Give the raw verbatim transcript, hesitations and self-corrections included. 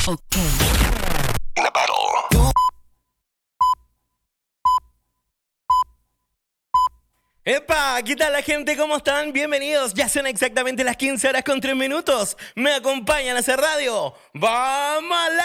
Ok. In a battle. ¡Epa! ¿Qué tal la gente? ¿Cómo están? Bienvenidos. Ya son exactamente las quince horas con tres minutos. Me acompañan a hacer radio. ¡Vamos a la